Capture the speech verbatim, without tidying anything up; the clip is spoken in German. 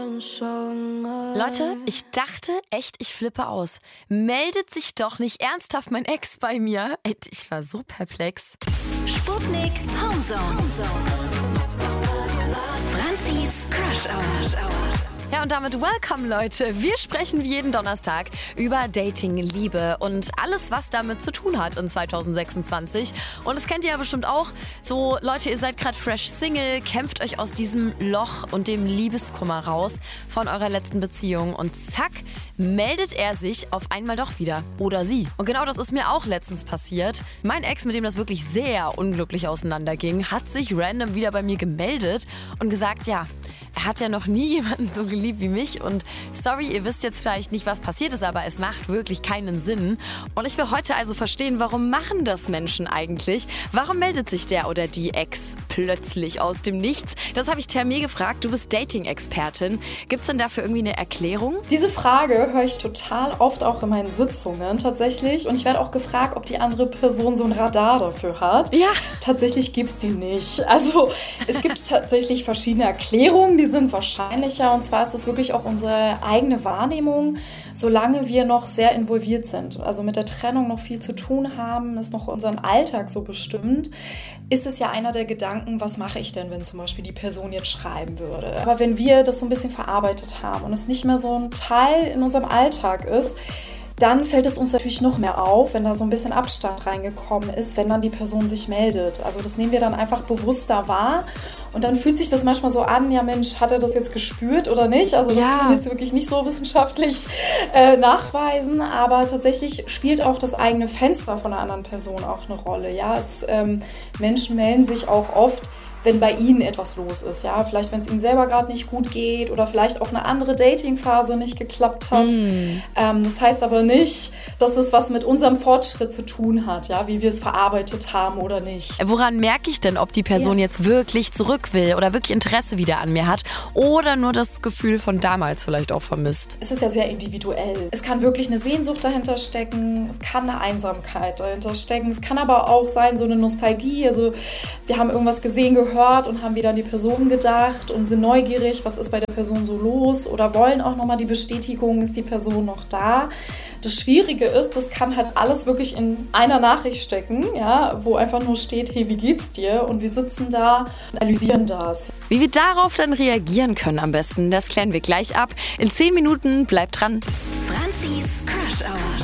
Leute, ich dachte echt, ich flippe aus. Meldet sich doch nicht ernsthaft mein Ex bei mir? Ey, ich war so perplex. Sputnik Homezone. Franzis Crush Hour. Ja, und damit welcome, Leute. Wir sprechen wie jeden Donnerstag über Dating, Liebe und alles, was damit zu tun hat in zwanzig sechsundzwanzig. Und das kennt ihr ja bestimmt auch. So, Leute, ihr seid gerade fresh Single, kämpft euch aus diesem Loch und dem Liebeskummer raus von eurer letzten Beziehung. Und zack, meldet er sich auf einmal doch wieder. Oder sie. Und genau das ist mir auch letztens passiert. Mein Ex, mit dem das wirklich sehr unglücklich auseinanderging, hat sich random wieder bei mir gemeldet und gesagt, ja, er hat ja noch nie jemanden so geliebt wie mich und sorry, ihr wisst jetzt vielleicht nicht, was passiert ist, aber es macht wirklich keinen Sinn. Und ich will heute also verstehen, warum machen das Menschen eigentlich? Warum meldet sich der oder die Ex plötzlich aus dem Nichts? Das habe ich Termé gefragt. Du bist Dating-Expertin. Gibt es denn dafür irgendwie eine Erklärung? Diese Frage höre ich total oft auch in meinen Sitzungen tatsächlich und ich werde auch gefragt, ob die andere Person so ein Radar dafür hat. Ja. Tatsächlich gibt es die nicht. Also es gibt tatsächlich verschiedene Erklärungen, die sind wahrscheinlicher und zwar ist es wirklich auch unsere eigene Wahrnehmung, solange wir noch sehr involviert sind, also mit der Trennung noch viel zu tun haben, ist noch unseren Alltag so bestimmt, ist es ja einer der Gedanken, was mache ich denn, wenn zum Beispiel die Person jetzt schreiben würde. Aber wenn wir das so ein bisschen verarbeitet haben und es nicht mehr so ein Teil in unserem Alltag ist, dann fällt es uns natürlich noch mehr auf, wenn da so ein bisschen Abstand reingekommen ist, wenn dann die Person sich meldet. Also das nehmen wir dann einfach bewusster wahr und dann fühlt sich das manchmal so an, ja Mensch, hat er das jetzt gespürt oder nicht? Also das Ja. kann man jetzt wirklich nicht so wissenschaftlich äh, nachweisen, aber tatsächlich spielt auch das eigene Fenster von einer anderen Person auch eine Rolle. Ja, es, ähm, Menschen melden sich auch oft, wenn bei ihnen etwas los ist, ja, vielleicht wenn es ihnen selber gerade nicht gut geht oder vielleicht auch eine andere Datingphase nicht geklappt hat. Mm. Ähm, das heißt aber nicht, dass es was mit unserem Fortschritt zu tun hat, ja, wie wir es verarbeitet haben oder nicht. Woran merke ich denn, ob die Person Ja. jetzt wirklich zurück will oder wirklich Interesse wieder an mir hat oder nur das Gefühl von damals vielleicht auch vermisst? Es ist ja sehr individuell. Es kann wirklich eine Sehnsucht dahinter stecken, es kann eine Einsamkeit dahinter stecken, es kann aber auch sein, so eine Nostalgie, also wir haben irgendwas gesehen, gehört, gehört und haben wieder an die Person gedacht und sind neugierig, was ist bei der Person so los oder wollen auch nochmal die Bestätigung, ist die Person noch da. Das Schwierige ist, das kann halt alles wirklich in einer Nachricht stecken, ja, wo einfach nur steht, hey, wie geht's dir? Und wir sitzen da und analysieren das. Wie wir darauf dann reagieren können am besten, das klären wir gleich ab. In zehn Minuten, bleibt dran. Franzis Crush Hour.